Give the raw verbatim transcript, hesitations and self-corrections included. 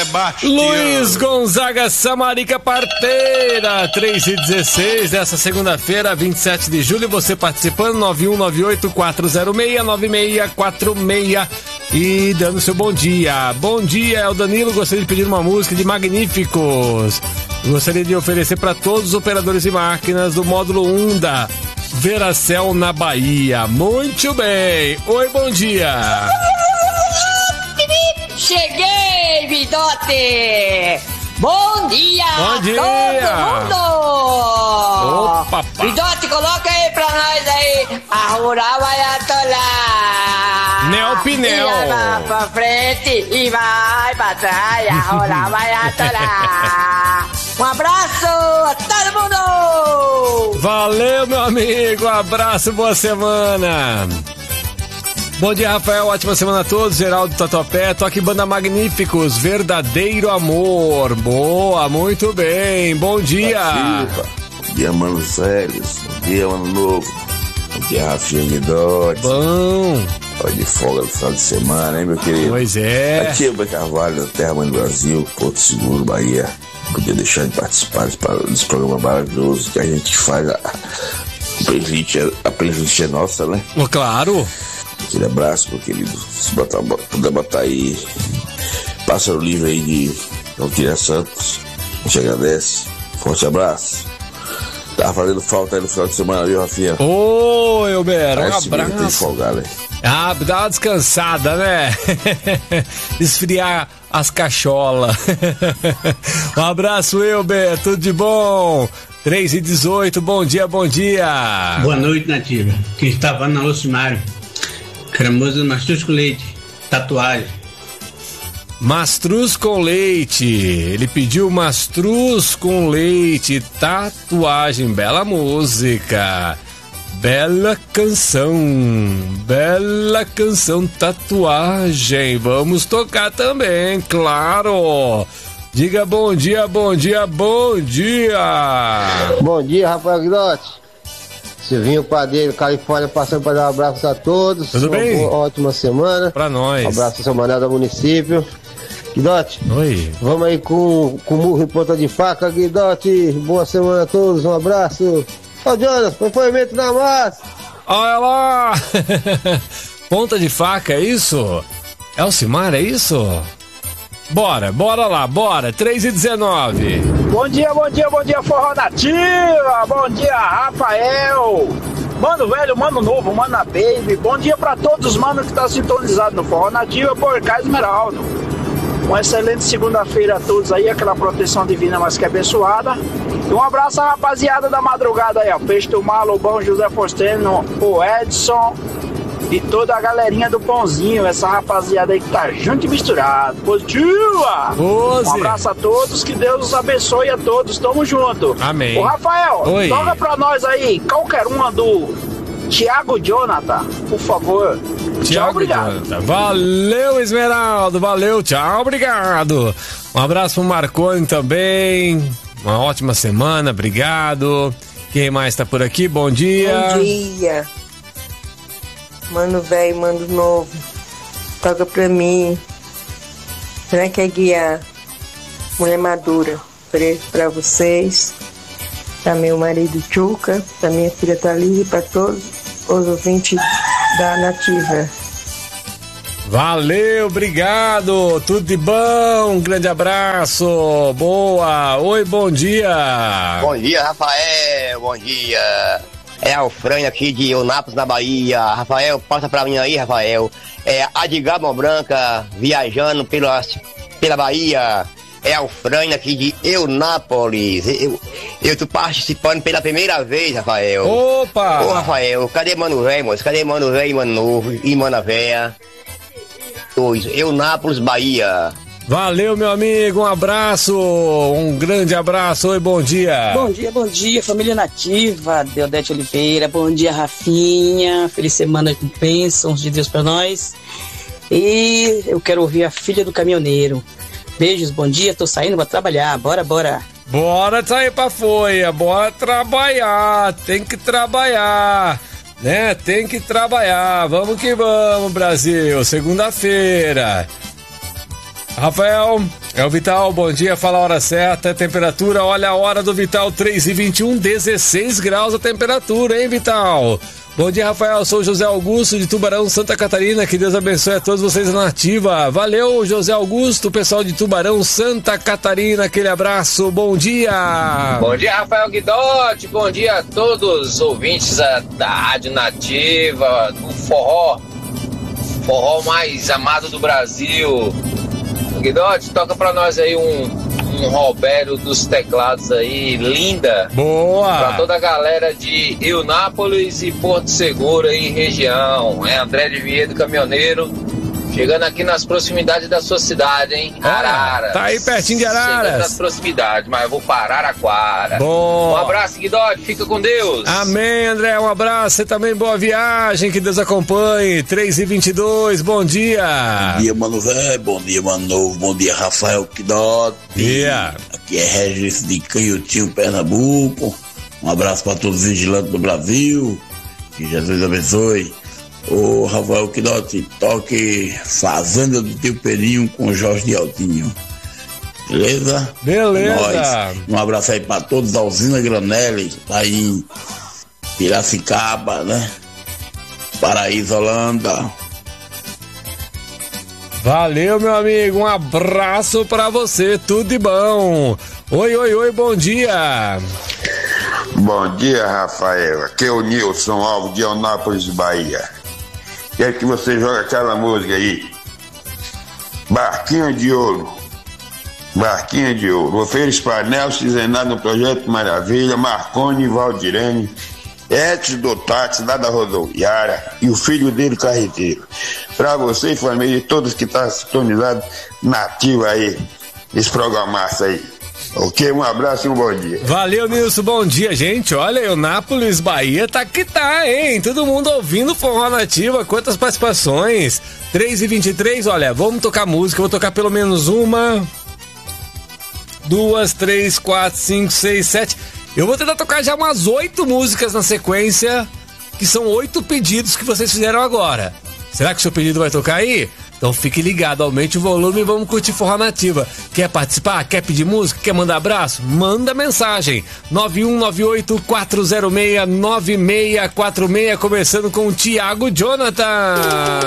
baixo. Luiz Gonzaga Samarica Parteira, três e dezesseis dessa segunda-feira, vinte e sete de julho. Você participando, nove um nove oito quatro zero seis nove seis quatro seis e dando seu bom dia. Bom dia, é o Danilo. Gostaria de pedir uma música de Magníficos. Gostaria de oferecer para todos os operadores de máquinas do módulo um da Veracel na Bahia. Muito bem. Oi, bom dia. Cheguei, Vidote! Bom dia, Bom dia! Todo mundo! Opa, pá. Vidote, coloca aí pra nós aí. A rural vai atolar. Neopinel. E vai pra frente e vai pra trás. A rural vai atolar. Um abraço a todo mundo! Valeu, meu amigo. Um abraço, boa semana. Bom dia, Rafael. Ótima semana a todos. Geraldo Tatuapé. Toque Banda Magníficos. Verdadeiro amor. Boa, muito bem. Bom dia. Bom dia, Mano Célios. Bom dia, Mano Novo. Bom dia, Rafinha Guidotti. Bom. Olha de folga no final de semana, hein, meu querido? Pois é. Aqui é o Beto Carvalho, da Terra Mãe do Brasil, Porto Seguro, Bahia. Podia deixar de participar desse programa maravilhoso que a gente faz. A playlist, a playlist é nossa, né? Oh, claro. Aquele abraço, meu querido. Se botar, puder botar aí Pássaro Livre aí de Valquíria Santos, a gente agradece. Forte abraço. Tava fazendo falta aí no final de semana, viu, Rafinha? Ô, Elber, um Parece abraço. que tem que folgar, né? Ah, dá uma descansada, né? Esfriar as cacholas. Um abraço, Elber, tudo de bom? três e dezoito, bom dia, bom dia. Boa noite, Nativa. Quem está falando na Locimário. Cremoso mastruz com leite, tatuagem. Mastruz com leite. Ele pediu mastruz com leite, tatuagem. Bela música. Bela canção. Bela canção, tatuagem. Vamos tocar também, claro. Diga bom dia, bom dia, bom dia. Bom dia, Rafael Guidotti. Silvinho Padeiro, Califórnia, passando para dar um abraço a todos. Tudo uma bem? Boa, ótima semana. Pra nós. Um abraço ao seu Mané do município. Guidotti. Oi. Vamos aí com, com murro em ponta de faca, Guidotti. Boa semana a todos, um abraço. Ó, Jonas, depoimento na massa. Olha lá. Ponta de faca, é isso? Elcimar, é isso? Bora, bora lá, bora. três e dezenove. Bom dia, bom dia, bom dia, Forró Nativa. Bom dia, Rafael. Mano velho, mano novo, mano baby. Bom dia pra todos os manos que tá sintonizado no Forró Nativa por Caio Esmeraldo. Uma excelente segunda-feira a todos aí, aquela proteção divina mais que abençoada. E um abraço à rapaziada da madrugada aí, ó. Peixe do Mar, Lobão, José Forsteno, o Edson e toda a galerinha do Pãozinho, essa rapaziada aí que tá junto e misturado. Positiva! Ô, um abraço a todos, que Deus os abençoe a todos, tamo junto. Amém. Ô Rafael, Oi. toca pra nós aí, qualquer uma do Thiago Jonathan, por favor. Tchau, Tchau, obrigado. Jonathan. Valeu, Esmeraldo. Valeu, tchau, obrigado. Um abraço pro Marconi também. Uma ótima semana, obrigado. Quem mais tá por aqui? Bom dia. Bom dia. Mano velho, mano novo. Toca pra mim. Será que é guiar? Mulher madura. Beijo pra vocês. Pra meu marido Tchuca. Pra minha filha Thalita e pra todos os ouvintes da Nativa. Valeu, obrigado. Tudo de bom. Um grande abraço. Boa. Oi, bom dia. Bom dia, Rafael. Bom dia. É Alfrânio aqui de Eunápolis, na Bahia. Rafael, passa pra mim aí, Rafael. É Adgar Mão Branca, viajando pela, pela Bahia. É Alfrânio aqui de Eunápolis. Eu, eu tô participando pela primeira vez, Rafael. Opa! Ô, Rafael, cadê Mano Velho, moço? Cadê Mano Velho, Mano Novo e Mana Véia? Dois, Eunápolis, Bahia. Valeu, meu amigo, um abraço, um grande abraço, oi, bom dia. Bom dia, bom dia, família Nativa, Deodete Oliveira, bom dia, Rafinha, feliz semana com bênçãos de Deus pra nós. E eu quero ouvir a filha do caminhoneiro. Beijos, bom dia, tô saindo pra trabalhar, bora, bora. Bora sair pra folha, bora trabalhar, tem que trabalhar, né, tem que trabalhar, vamos que vamos, Brasil, segunda-feira. Rafael, é o Vital, bom dia, fala a hora certa, temperatura, olha a hora do Vital, três e vinte e um, dezesseis graus a temperatura, hein, Vital? Bom dia, Rafael, sou José Augusto de Tubarão, Santa Catarina, que Deus abençoe a todos vocês na ativa. Valeu, José Augusto, pessoal de Tubarão, Santa Catarina, aquele abraço, bom dia. Bom dia, Rafael Guidotti, bom dia a todos os ouvintes da, da Rádio Nativa, do forró, forró mais amado do Brasil. Guidotti, toca pra nós aí um, um Roberto dos teclados aí, linda. Boa! Pra toda a galera de Eunápolis e Porto Seguro aí, região. É André de Viedo, caminhoneiro. Chegando aqui nas proximidades da sua cidade, hein? Araras. Tá aí pertinho de Araras. Chegando nas proximidades, mas eu vou para Araraquara. Bom. Um abraço, Guidotti. Fica com Deus. Amém, André. Um abraço. Você também, boa viagem. Que Deus acompanhe. três e vinte e dois, bom dia. Bom dia, mano velho. Bom dia, mano novo. Bom dia, Rafael Guidotti. Dia. Aqui é Regis de Canhotinho, Pernambuco. Um abraço para todos os vigilantes do Brasil. Que Jesus abençoe. Ô Rafael Guidotti, toque Fazenda do Tio Pedrinho com Jorge de Altinho. Beleza? Beleza. Nós. Um abraço aí pra todos da usina Granelli, aí em Piracicaba, né? Paraíso, Holanda. Valeu, meu amigo. Um abraço pra você. Tudo de bom. Oi, oi, oi, bom dia. Bom dia, Rafael. Aqui é o Nilson Alves de Eunápolis, Bahia. Quero que você jogue aquela música aí. Barquinho de Ouro. Barquinho de Ouro. Ofereço para Nelson Zenado no Projeto Maravilha, Marconi e Valdirene, Edson do Táxi, lá da rodoviária, e o filho dele, carreteiro. Para você e família, todos que estão sintonizados na ativa aí, esse programaço aí. Ok, um abraço e um bom dia. Valeu, Nilson, bom dia, gente. Olha, Eunápolis, Bahia, tá que tá, hein? Todo mundo ouvindo Forró Nativa, quantas participações? três e vinte e três, olha, vamos tocar música, vou tocar pelo menos uma, duas, três, quatro, cinco, seis, sete. Eu vou tentar tocar já umas oito músicas na sequência, que são oito pedidos que vocês fizeram agora. Será que o seu pedido vai tocar aí? Então fique ligado, aumente o volume e vamos curtir Forró Nativa. Quer participar? Quer pedir música? Quer mandar abraço? Manda mensagem. nove um nove oito quatro zero seis nove seis quatro seis, começando com o Thiago Jonathan.